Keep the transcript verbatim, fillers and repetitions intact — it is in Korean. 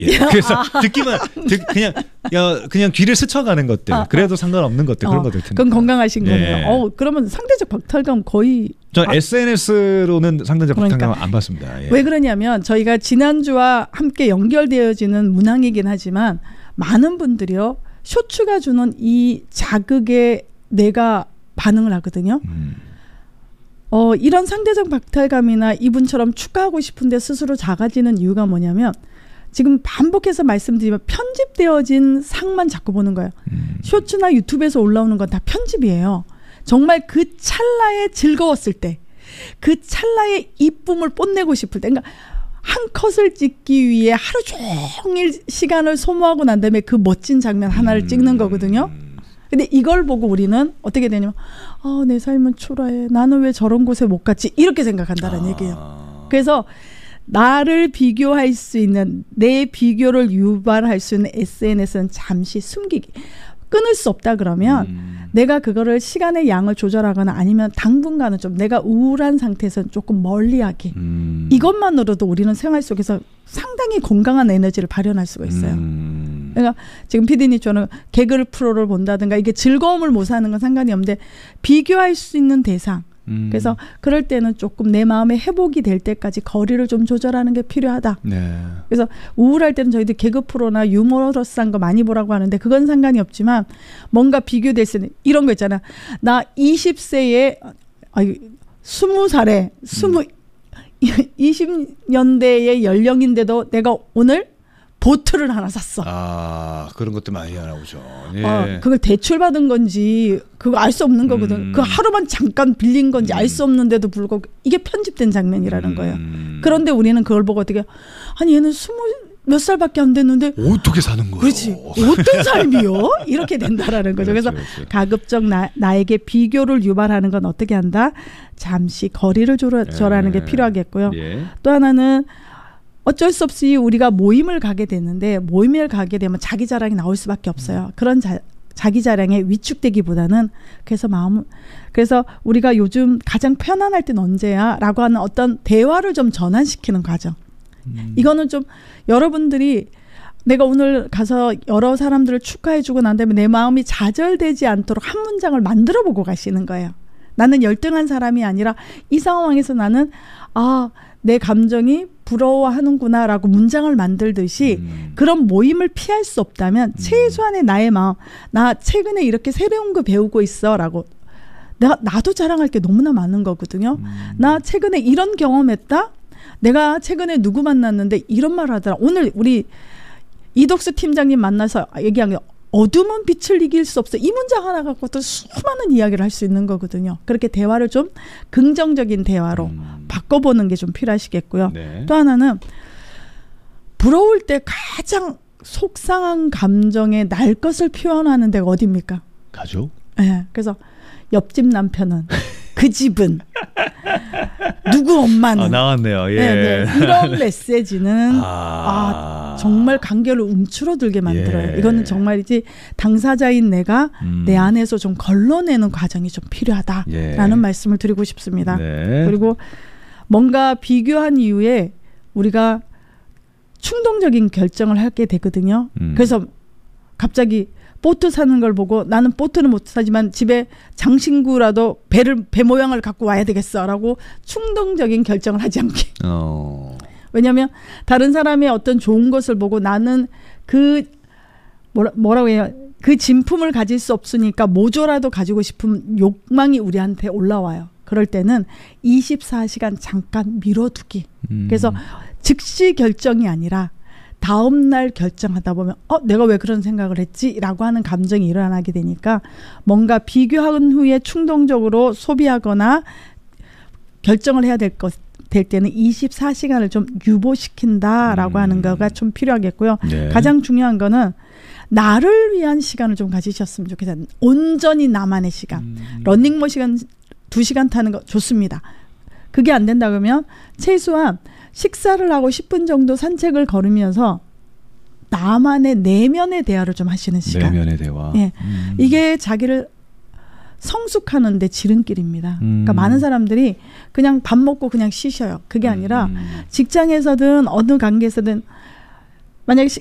예. 그래서 아. 듣기만 듣, 그냥 야, 그냥 귀를 스쳐가는 것들 아, 그래도 상관없는 것들 어, 그런 것들 듣는 그건 건강하신 예. 거네요. 어, 그러면 상대적 박탈감 거의 전 아, 에스엔에스로는 상대적 그러니까, 박탈감 안 받습니다. 예. 왜 그러냐면 저희가 지난주와 함께 연결되어지는 문항이긴 하지만 많은 분들이요 쇼츠가 주는 이 자극에 내가 반응을 하거든요. 음. 어, 이런 상대적 박탈감이나 이분처럼 추가하고 싶은데 스스로 작아지는 이유가 뭐냐면 지금 반복해서 말씀드리면 편집되어진 상만 자꾸 보는 거예요. 음. 쇼츠나 유튜브에서 올라오는 건 다 편집이에요. 정말 그 찰나에 즐거웠을 때, 그 찰나의 이쁨을 뽐내고 싶을 때, 그러니까 한 컷을 찍기 위해 하루 종일 시간을 소모하고 난 다음에 그 멋진 장면 하나를 음. 찍는 거거든요. 근데 이걸 보고 우리는 어떻게 되냐면 아, 내 삶은 초라해. 나는 왜 저런 곳에 못 갔지? 이렇게 생각한다는 아. 얘기예요. 그래서 나를 비교할 수 있는 내 비교를 유발할 수 있는 에스엔에스는 잠시 숨기기. 끊을 수 없다 그러면 음. 내가 그거를 시간의 양을 조절하거나 아니면 당분간은 좀 내가 우울한 상태에서 조금 멀리하기. 음. 이것만으로도 우리는 생활 속에서 상당히 건강한 에너지를 발현할 수가 있어요. 음. 그러니까 지금 피디님처럼 개그 프로를 본다든가 이게 즐거움을 못 사는 건 상관이 없는데 비교할 수 있는 대상. 음. 그래서 그럴 때는 조금 내 마음의 회복이 될 때까지 거리를 좀 조절하는 게 필요하다. 네. 그래서 우울할 때는 저희들 개그 프로나 유머러스한 거 많이 보라고 하는데 그건 상관이 없지만 뭔가 비교될 수 있는 이런 거 있잖아. 나 이십 세에 아니 스무 살에 스무 이십 년대의 연령인데도 내가 오늘 보트를 하나 샀어. 아, 그런 것도 많이 나오죠. 예. 어, 그걸 대출받은 건지 그거 알 수 없는 거거든. 음. 그 하루만 잠깐 빌린 건지 음. 알 수 없는데도 불구하고 이게 편집된 장면이라는 거예요. 음. 그런데 우리는 그걸 보고 어떻게 아니 얘는 스무 몇 살밖에 안 됐는데 어떻게 사는 거예요? 그렇지. 어떤 삶이요? 이렇게 된다라는 거죠. 그렇지, 그래서 그렇지. 가급적 나, 나에게 비교를 유발하는 건 어떻게 한다? 잠시 거리를 조절하는 예. 게 필요하겠고요. 예. 또 하나는 어쩔 수 없이 우리가 모임을 가게 되는데 모임을 가게 되면 자기 자랑이 나올 수밖에 없어요. 그런 자, 자기 자랑에 위축되기보다는 그래서 마음 그래서 우리가 요즘 가장 편안할 땐 언제야? 라고 하는 어떤 대화를 좀 전환시키는 과정. 음. 이거는 좀 여러분들이 내가 오늘 가서 여러 사람들을 축하해주고 난 다음에 내 마음이 좌절되지 않도록 한 문장을 만들어 보고 가시는 거예요. 나는 열등한 사람이 아니라 이 상황에서 나는 아, 내 감정이 부러워하는구나 라고 문장을 만들듯이 음. 그런 모임을 피할 수 없다면 음. 최소한의 나의 마음 나 최근에 이렇게 새로운 거 배우고 있어 라고 내가 나도 자랑할 게 너무나 많은 거거든요. 음. 나 최근에 이런 경험했다. 내가 최근에 누구 만났는데 이런 말 하더라. 오늘 우리 이덕수 팀장님 만나서 얘기한 게 어둠은 빛을 이길 수 없어. 이 문장 하나 갖고도 수많은 이야기를 할 수 있는 거거든요. 그렇게 대화를 좀 긍정적인 대화로 음. 바꿔보는 게 좀 필요하시겠고요. 네. 또 하나는 부러울 때 가장 속상한 감정의 날 것을 표현하는 데가 어디입니까? 가족? 네. 그래서 옆집 남편은 그 집은 누구 엄마는 아, 나왔네요. 예. 네, 네. 이런 메시지는 아... 아, 정말 관계를 움츠러들게 만들어요. 예. 이거는 정말이지 당사자인 내가 음. 내 안에서 좀 걸러내는 과정이 좀 필요하다라는 예. 말씀을 드리고 싶습니다. 네. 그리고 뭔가 비교한 이후에 우리가 충동적인 결정을 하게 되거든요. 음. 그래서 갑자기 보트 사는 걸 보고 나는 보트는 못 사지만 집에 장신구라도 배를 배 모양을 갖고 와야 되겠어라고 충동적인 결정을 하지 않게. 어. 왜냐하면 다른 사람의 어떤 좋은 것을 보고 나는 그 뭐라, 뭐라고 해요? 그 진품을 가질 수 없으니까 모조라도 가지고 싶은 욕망이 우리한테 올라와요. 그럴 때는 이십사 시간 잠깐 미뤄두기. 음. 그래서 즉시 결정이 아니라 다음 날 결정하다 보면 어 내가 왜 그런 생각을 했지? 라고 하는 감정이 일어나게 되니까 뭔가 비교한 후에 충동적으로 소비하거나 결정을 해야 될 것, 될 때는 이십사 시간을 좀 유보시킨다라고 음. 하는 거가 좀 필요하겠고요. 네. 가장 중요한 거는 나를 위한 시간을 좀 가지셨으면 좋겠어요. 온전히 나만의 시간. 음. 러닝머신 시간 두 시간 타는 거 좋습니다. 그게 안 된다 그러면 최소한 식사를 하고 십 분 정도 산책을 걸으면서 나만의 내면의 대화를 좀 하시는 시간. 내면의 대화. 예. 음. 이게 자기를 성숙하는 데 지름길입니다. 음. 그러니까 많은 사람들이 그냥 밥 먹고 그냥 쉬셔요. 그게 아니라 음. 직장에서든 어느 관계에서든 만약에 시,